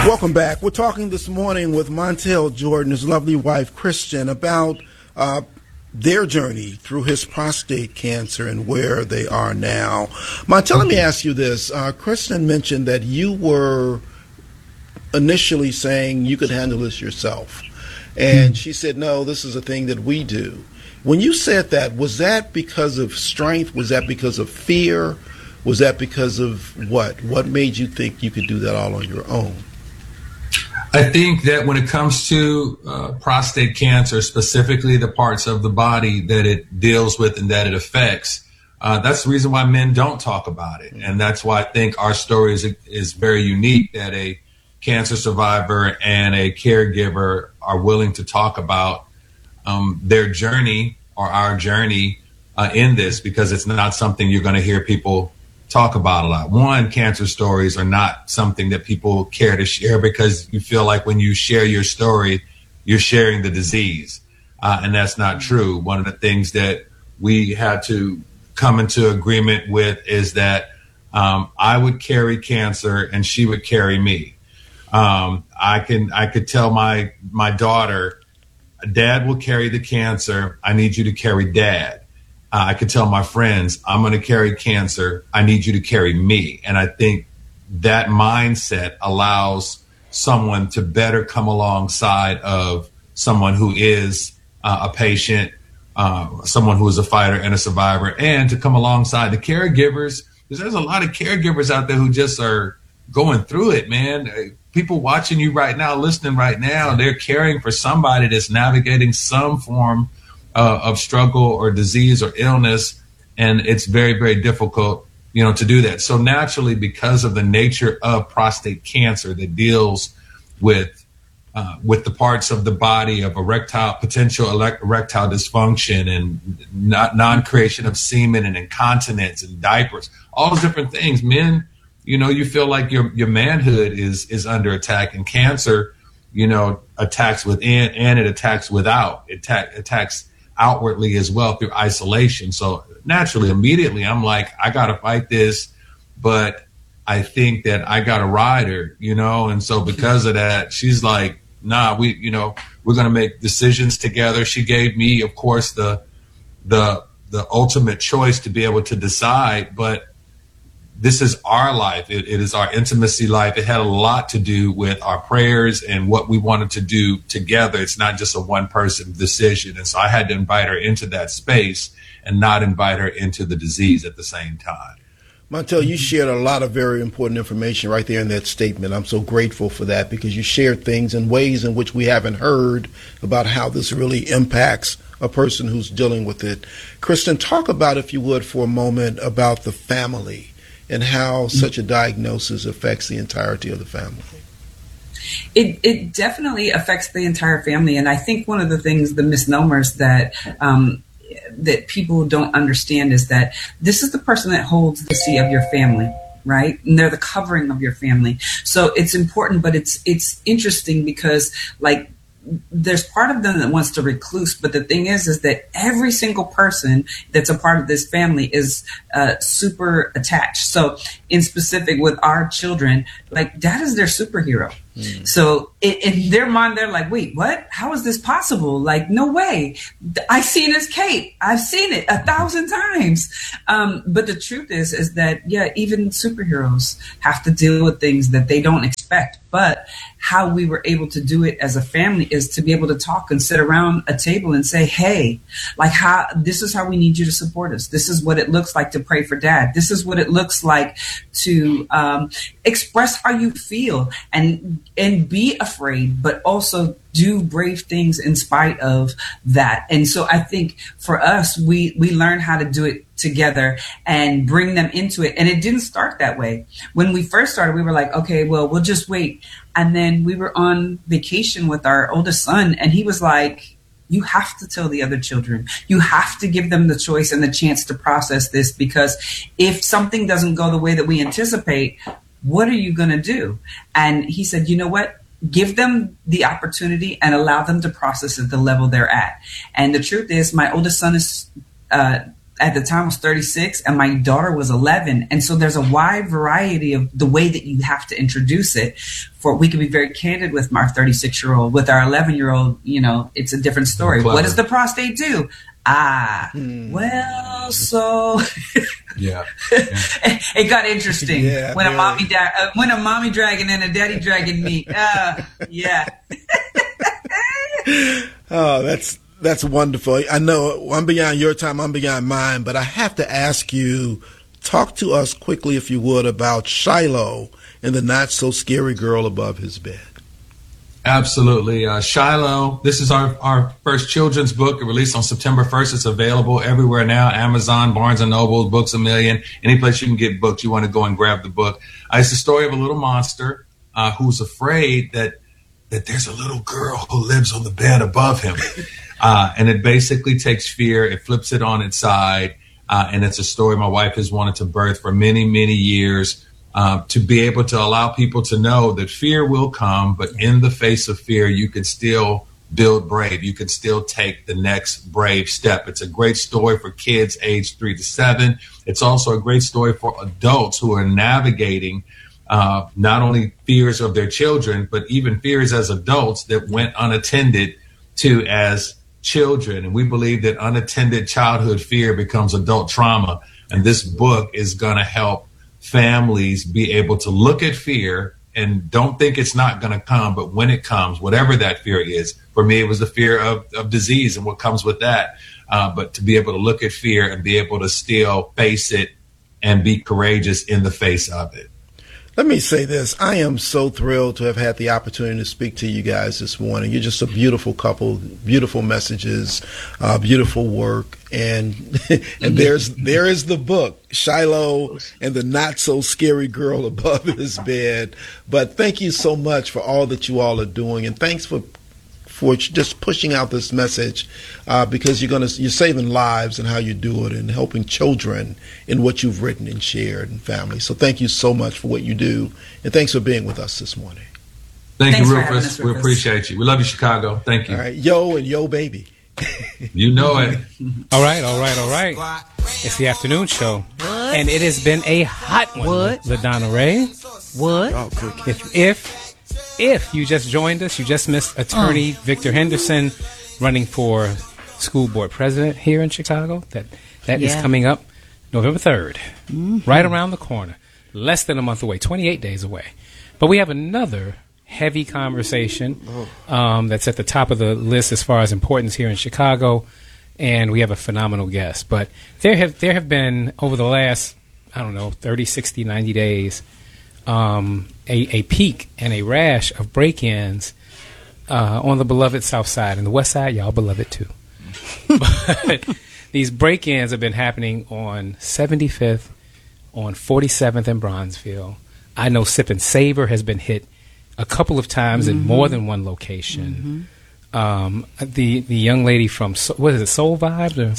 Welcome back. We're talking this morning with Montel Jordan, his lovely wife, Kristen, about their journey through his prostate cancer and where they are now. Montel, let me ask you this. Kristen mentioned that you were initially saying you could handle this yourself. And she said, no, this is a thing that we do. When you said that, was that because of strength? Was that because of fear? Was that because of what? What made you think you could do that all on your own? I think that when it comes to prostate cancer, specifically the parts of the body that it deals with and that it affects, that's the reason why men don't talk about it. And that's why I think our story is very unique, that a cancer survivor and a caregiver are willing to talk about their journey or our journey in this, because it's not something you're going to hear people talk about a lot. One, cancer stories are not something that people care to share because you feel like when you share your story, you're sharing the disease. And that's not true. One of the things that we had to come into agreement with is that I would carry cancer and she would carry me. I could tell my daughter, Dad will carry the cancer. I need you to carry Dad. I could tell my friends, I'm going to carry cancer. I need you to carry me. And I think that mindset allows someone to better come alongside of someone who is a patient, someone who is a fighter and a survivor, and to come alongside the caregivers, because there's a lot of caregivers out there who just are going through it, man. People watching you right now, listening right now, they're caring for somebody that's navigating some form of struggle or disease or illness, and it's very, very difficult, to do that. So naturally, because of the nature of prostate cancer that deals with the parts of the body of potential erectile dysfunction and non-creation of semen and incontinence and diapers, all those different things, men, you feel like your manhood is under attack, and cancer, attacks within and it attacks without. It attacks outwardly as well through isolation. So naturally, immediately, I'm like, I got to fight this, but I think that I got to ride her, and so because of that, she's like, nah, we're going to make decisions together. She gave me, of course, the ultimate choice to be able to decide, but this is our life. It is our intimacy life. It had a lot to do with our prayers and what we wanted to do together. It's not just a one-person decision. And so I had to invite her into that space and not invite her into the disease at the same time. Montel, you shared a lot of very important information right there in that statement. I'm so grateful for that, because you shared things in ways in which we haven't heard about how this really impacts a person who's dealing with it. Kristen, talk about, if you would, for a moment about the family and how such a diagnosis affects the entirety of the family. It definitely affects the entire family. And I think one of the things, the misnomers that people don't understand is that this is the person that holds the sea of your family, right? And they're the covering of your family. So it's important, but it's interesting because, like, there's part of them that wants to recluse, but the thing is that every single person that's a part of this family is super attached. So in specific with our children, like, Dad is their superhero. So in their mind, they're like, wait, what? How is this possible? Like, no way. I've seen his cape. I've seen it 1,000 times. But the truth is that, yeah, even superheroes have to deal with things that they don't expect. But how we were able to do it as a family is to be able to talk and sit around a table and say, hey, like, this is how we need you to support us. This is what it looks like to pray for Dad. This is what it looks like to express how you feel and be afraid, but also do brave things in spite of that. And so I think for us, we learned how to do it together and bring them into it. And it didn't start that way. When we first started, we were like, okay, well, we'll just wait. And then we were on vacation with our oldest son, and he was like, you have to tell the other children. You have to give them the choice and the chance to process this, because if something doesn't go the way that we anticipate, what are you going to do? And he said, you know what? Give them the opportunity and allow them to process at the level they're at. And the truth is, my oldest son is at the time was 36 and my daughter was 11. And so there's a wide variety of the way that you have to introduce it. We can be very candid with our 36-year-old. With our 11-year-old, it's a different story. What does the prostate do? Well, so yeah. It got interesting when a mommy dragon and a daddy dragon meet. Yeah. Oh, that's wonderful. I know I'm beyond your time, I'm beyond mine, but I have to ask you, talk to us quickly, if you would, about Shiloh and the not so scary girl above his bed. Absolutely. Shiloh, this is our first children's book. It released on September 1st. It's available everywhere now. Amazon, Barnes & Noble, Books A Million, any place you can get books. You want to go and grab the book. It's the story of a little monster who's afraid that there's a little girl who lives on the bed above him. And it basically takes fear. It flips it on its side. And it's a story my wife has wanted to birth for many, many years. To be able to allow people to know that fear will come, but in the face of fear, you can still build brave. You can still take the next brave step. It's a great story for kids aged 3 to 7. It's also a great story for adults who are navigating not only fears of their children, but even fears as adults that went unattended to as children. And we believe that unattended childhood fear becomes adult trauma. And this book is going to help families be able to look at fear and don't think it's not going to come, but when it comes, whatever that fear is, for me, it was the fear of disease and what comes with that. But to be able to look at fear and be able to still face it and be courageous in the face of it. Let me say this. I am so thrilled to have had the opportunity to speak to you guys this morning. You're just a beautiful couple, beautiful messages, beautiful work. And there is the book, Shiloh and the Not So Scary Girl Above His Bed. But thank you so much for all that you all are doing. And thanks for just pushing out this message because you're saving lives and how you do it and helping children in what you've written and shared and family. So thank you so much for what you do, and thanks for being with us this morning. Thanks you, Rufus. We appreciate you. We love you, Chicago. Thank you. All right, yo and yo, baby. You know it. All right. It's the afternoon show, and it has been a hot one. What? LaDonna Ray. What? Oh, cookie. If you just joined us, you just missed attorney Victor Henderson running for school board president here in Chicago. That is coming up November 3rd, right around the corner, less than a month away, 28 days away. But we have another heavy conversation that's at the top of the list as far as importance here in Chicago, and we have a phenomenal guest. But there have been, over the last, 30, 60, 90 days, a peak and a rash of break-ins on the beloved South Side. And the West Side, y'all beloved too. But these break-ins have been happening on 75th, on 47th and Bronzeville. I know Sip and Savor has been hit a couple of times in more than one location. The young lady from, what is it, Soul Vibes? Or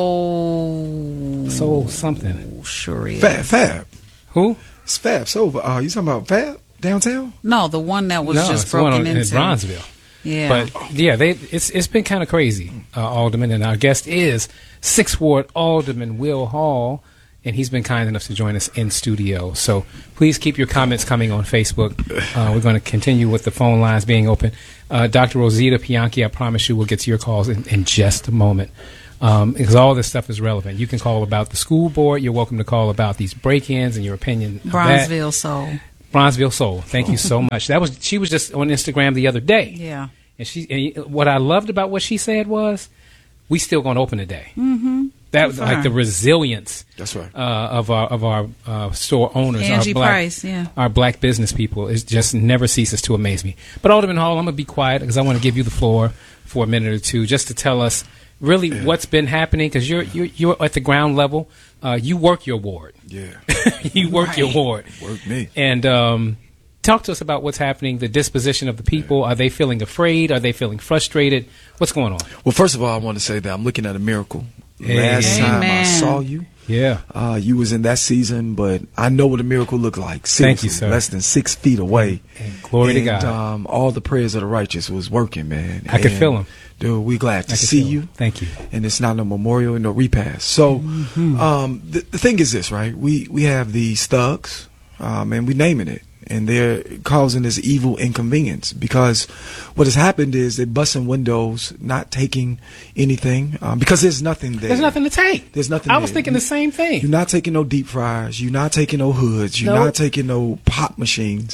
Soul something. Sure is. Fab. Who? It's Fab. So, you talking about Fab downtown? No, the one that was just broken into. In Bronzeville. Yeah. But yeah, it's been kind of crazy, Alderman, and our guest is 6th Ward Alderman Will Hall, and he's been kind enough to join us in studio. So please keep your comments coming on Facebook. We're going to continue with the phone lines being open. Dr. Rosita Pianchi, I promise you we'll get to your calls in just a moment. Because all this stuff is relevant. You can call about the school board. You're welcome to call about these break-ins and your opinion. Bronzeville Soul. Bronzeville Soul. Thank you so much. She was just on Instagram the other day. Yeah. And what I loved about what she said was, we still going to open today. That was like the resilience. That's right. Of our store owners, Angie Price, our black business people, it just never ceases to amaze me. But Alderman Hall, I'm gonna be quiet because I want to give you the floor for a minute or two, just to tell us really what's been happening, because you're at the ground level. You work your ward. Yeah. You work your ward. Work me. And talk to us about what's happening, the disposition of the people. Are they feeling afraid? Are they feeling frustrated? What's going on? Well, first of all, I want to say that I'm looking at a miracle. Last time I saw you, Yeah. You was in that season, but I know what a miracle looked like. Seriously, Thank you, sir. Less than 6 feet away. And glory to God. All the prayers of the righteous was working, man. I could feel them. Dude, we glad to see you. Thank you. And it's not no memorial and no repast. So, the thing is this, right? We have these thugs, and we naming it. And they're causing this evil inconvenience because what has happened is they're busting windows, not taking anything because there's nothing there. There's nothing to take. There's nothing. I was thinking the same thing. You're not taking no deep fries. You're not taking no hoods. You're not taking no pop machines.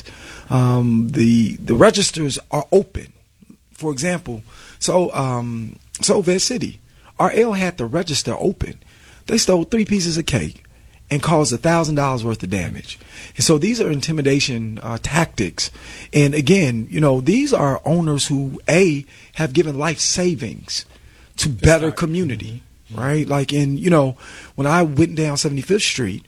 The registers are open. For example, Ved City, RL had the register open. They stole 3 pieces of cake and caused $1,000 worth of damage. And so these are intimidation tactics. And again, these are owners who have given life savings to better community, right? Like when I went down 75th Street,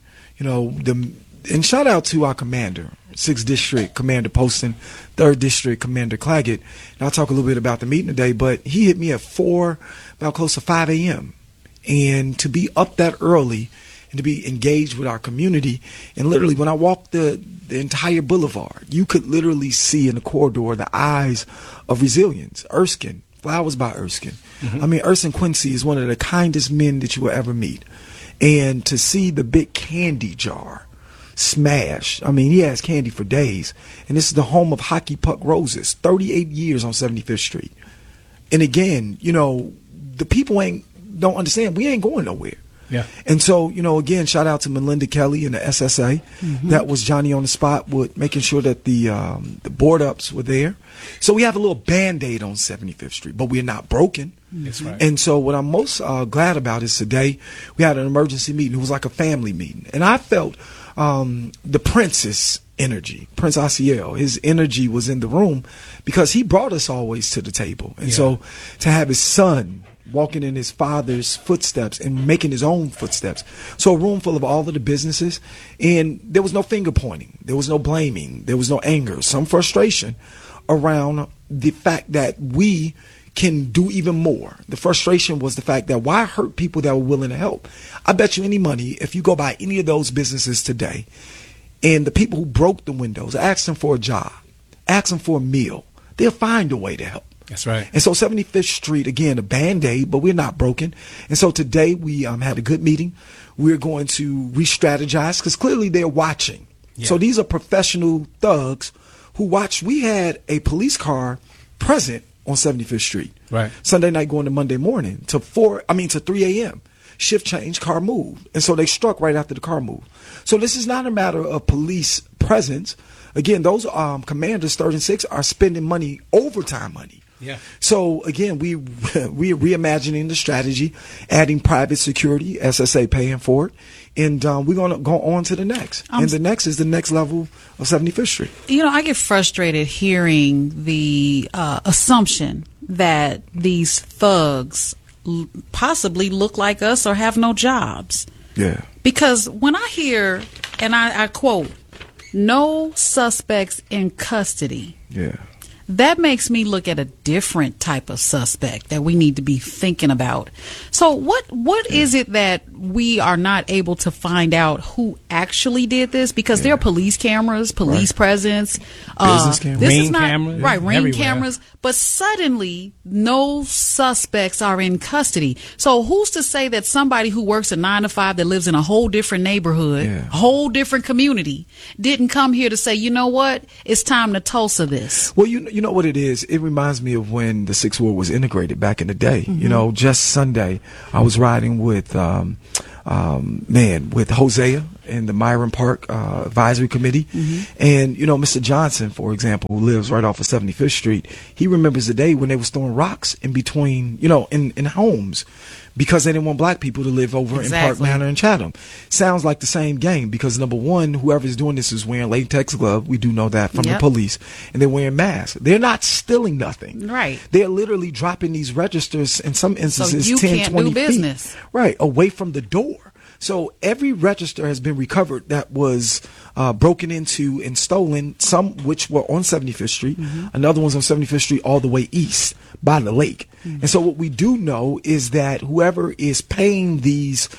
and shout out to our commander, 6th District Commander Poston, 3rd District Commander Claggett. And I'll talk a little bit about the meeting today, but he hit me at about close to 5 a.m. And to be up that early and to be engaged with our community. And literally, when I walked the entire boulevard, you could literally see in the corridor the eyes of resilience. Erskine, Flowers by Erskine. Mm-hmm. I mean, Erskine Quincy is one of the kindest men that you will ever meet. And to see the big candy jar smash, I mean, he has candy for days. And this is the home of Hockey Puck Roses, 38 years on 75th Street. And again, the people don't understand. We ain't going nowhere. Yeah. And so, again, shout out to Melinda Kelly and the SSA. Mm-hmm. That was Johnny on the spot with making sure that the board ups were there. So we have a little Band-Aid on 75th Street, but we're not broken. That's right. And so what I'm most glad about is today we had an emergency meeting. It was like a family meeting. And I felt the Prince's energy, Prince Asiel, his energy was in the room because he brought us always to the table. And so to have his son walking in his father's footsteps and making his own footsteps. So a room full of all of the businesses, and there was no finger pointing. There was no blaming. There was no anger. Some frustration around the fact that we can do even more. The frustration was the fact that why hurt people that were willing to help? I bet you any money, if you go by any of those businesses today, and the people who broke the windows, ask them for a job, ask them for a meal, they'll find a way to help. That's right. And so 75th Street, again, a Band-Aid, but we're not broken. And so today we had a good meeting. We're going to re-strategize because clearly they're watching. Yeah. So these are professional thugs who watch. We had a police car present on 75th Street. Right. Sunday night going to Monday morning to 3 a.m. Shift change, car moved. And so they struck right after the car moved. So this is not a matter of police presence. Again, those commanders, 3rd and 6th, are spending money, overtime money. Yeah. So again, we're reimagining the strategy, adding private security, SSA paying for it, and we're going to go on to the next. And the next is the next level of 75th Street. I get frustrated hearing the assumption that these thugs possibly look like us or have no jobs. Yeah. Because when I hear, and I quote, no suspects in custody. Yeah. That makes me look at a different type of suspect that we need to be thinking about. So what is it that we are not able to find out who actually did this? Because there are police cameras, police presence, business cameras, ring cameras, ring cameras. But suddenly, no suspects are in custody. So who's to say that somebody who works a 9 to 5 that lives in a whole different neighborhood, a whole different community, didn't come here to say, you know what, it's time to Tulsa this? Well, you know what it is? It reminds me of when the 6th Ward was integrated back in the day. Mm-hmm. Just Sunday, I was riding with with Hosea in the Myron Park Advisory Committee. Mm-hmm. And, Mr. Johnson, for example, who lives right off of 75th Street, he remembers the day when they was throwing rocks in between, in homes because they didn't want black people to live over in Park Manor and Chatham. Sounds like the same game because, number one, whoever's doing this is wearing latex gloves. We do know that from the police. And they're wearing masks. They're not stealing nothing. Right. They're literally dropping these registers, in some instances, so you 10, can't 20 do business. feet. Right, away from the door. So every register has been recovered that was broken into and stolen, some which were on 75th Street, another one's on 75th Street all the way east by the lake. And so what we do know is that whoever is paying these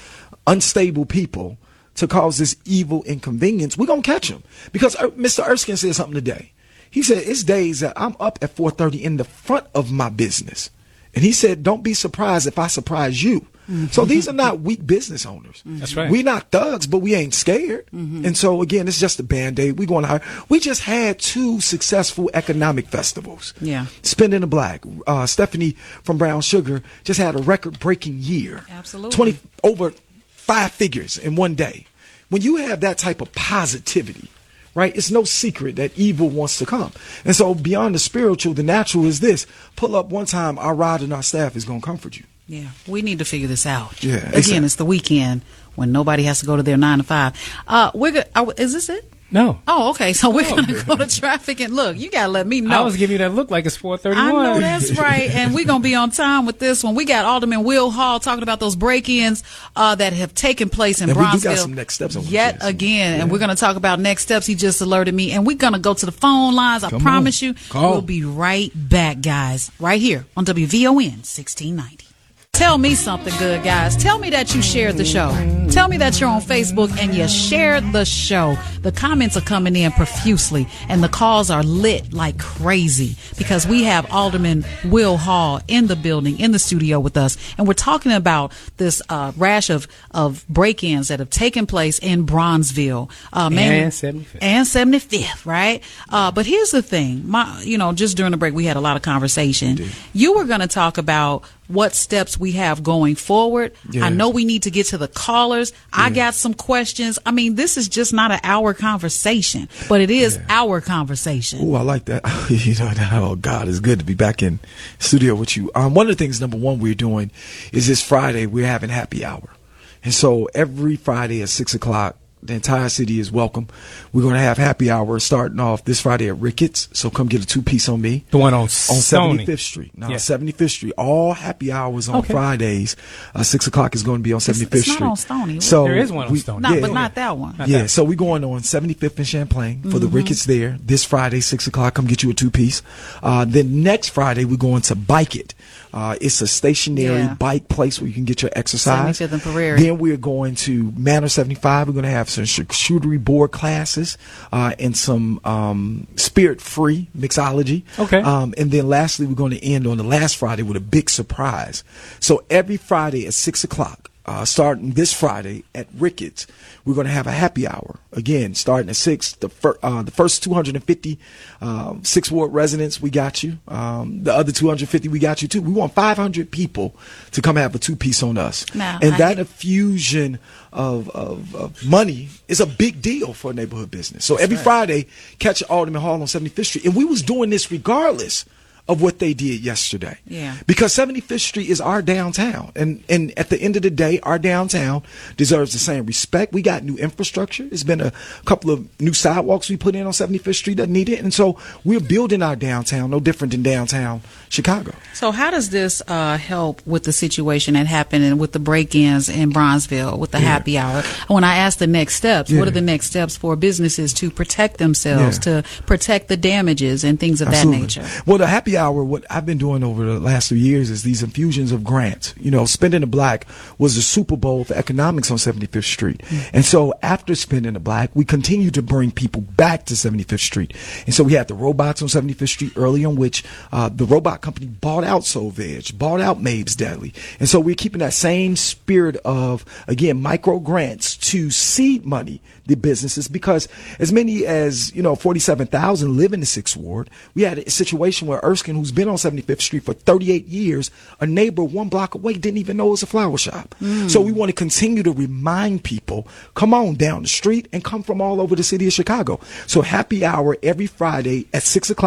unstable people to cause this evil inconvenience, we're going to catch them. Because Mr. Erskine said something today. He said, it's days that I'm up at 4:30 in the front of my business. And he said, don't be surprised if I surprise you. So these are not weak business owners. That's right. We're not thugs, but we ain't scared. And so, again, it's just a Band-Aid. We're going to hire. We just had 2 successful economic festivals. Yeah. Spending the Black. Stephanie from Brown Sugar just had a record-breaking year. Absolutely. Over 5 figures in one day. When you have that type of positivity, right, it's no secret that evil wants to come. And so beyond the spiritual, the natural is this. Pull up one time, our rod and our staff is going to comfort you. Yeah, we need to figure this out. Yeah, Again, exactly. It's the weekend when nobody has to go to their 9 to 5. We're good. Is this it? No. Oh, okay. So we're going to go to traffic and look. You got to let me know. I was giving you that look like it's 4:31. I know that's right. And we're going to be on time with this one. We got Alderman Will Hall talking about those break-ins that have taken place in Bronzeville. We do got some next steps. Yet again. Yeah. And we're going to talk about next steps. He just alerted me. And we're going to go to the phone lines. I promise you. We'll be right back, guys. Right here on WVON 1690. Tell me something good, guys. Tell me that you shared the show. Tell me that you're on Facebook and you shared the show. The comments are coming in profusely and the calls are lit like crazy because we have Alderman Will Hall in the building, in the studio with us. And we're talking about this rash of break-ins that have taken place in Bronzeville. And 75th. And 75th, right? But here's the thing. Just during the break, we had a lot of conversation. Indeed. You were going to talk about what steps we have going forward. Yes. I know we need to get to the callers. Yeah. I got some questions. I mean, this is just not an hour conversation, but it is our conversation. Oh, I like that. Oh, God, it's good to be back in studio with you. One of the things, number one, we're doing is this Friday, we're having happy hour. And so every Friday at 6 o'clock, the entire city is welcome. We're going to have happy hour starting off this Friday at Ricketts. So come get a 2-piece on me. The one on 75th Street. No, 75th Street. All happy hours on Fridays. 6 o'clock is going to be on 75th Street. It's not on Stony. So there is one on Stony. Not that one. So we're going on 75th and Champlain for the Ricketts there. This Friday, 6 o'clock. Come get you a 2-piece. Then next Friday, we're going to Bike It. It's a stationary bike place where you can get your exercise. 75th and Prairie. Then we're going to Manor 75. We're going to have some charcuterie board classes and some spirit-free mixology. Okay. And then lastly, we're going to end on the last Friday with a big surprise. So every Friday at 6 o'clock, starting this Friday at Ricketts, we're going to have a happy hour. Again, starting at 6. The first 250 Sixth Ward residents, we got you. The other 250, we got you too. We want 500 people to come have a 2-piece on us. That infusion of money is a big deal for a neighborhood business. So every Friday, catch Alderman Hall on 75th Street. And we was doing this regardless of what they did yesterday. Yeah. Because 75th Street is our downtown. And at the end of the day, our downtown deserves the same respect. We got new infrastructure. There's been a couple of new sidewalks we put in on 75th Street that need it. And so we're building our downtown, no different than downtown Chicago. So how does this help with the situation that happened and with the break-ins in Bronzeville, with the happy hour? When I asked the next steps, what are the next steps for businesses to protect themselves, to protect the damages and things of that nature? Well, the happy hour, what I've been doing over the last 3 years is these infusions of grants. Spending the Black was the Super Bowl for economics on 75th Street. And so after Spending the Black, we continue to bring people back to 75th Street. And so we had the robots on 75th Street early on, which the robot company bought out Soul Veg, bought out Mabe's Deli. And so we're keeping that same spirit of, again, micro grants to seed money the businesses, because as many as 47,000 live in the 6th Ward. We had a situation where Erskine, who's been on 75th Street for 38 years, a neighbor 1 block away didn't even know it was a flower shop. So we want to continue to remind people, come on down the street and come from all over the city of Chicago. So happy hour every Friday at 6 o'clock.